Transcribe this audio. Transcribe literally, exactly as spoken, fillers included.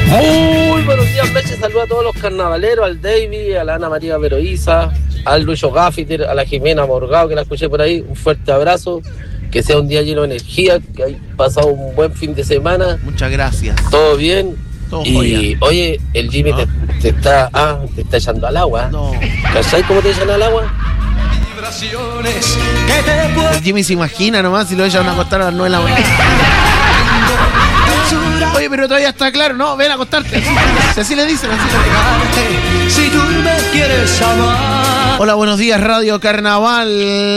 Muy buenos días, Meche. Saludos a todos los carnavaleros, al David, a la Ana María Veroiza, al Lucho Gaffiter, a la Jimena Morgado, que la escuché por ahí. Un fuerte abrazo. Que sea un día lleno de energía, que hayas pasado un buen fin de semana. Muchas gracias. Todo bien. Todo y joya. oye, el Jimmy ¿No? te, te está ah, te está echando al agua. No. ¿Cachai cómo te echan al agua? El Jimmy se imagina nomás si lo echan a acostar a las nueve de la mañana. Oye, pero todavía está claro, no, ven a acostarte. Si así le dicen, así le dicen. Si tú me quieres amar. Hola, buenos días, Radio Carnaval.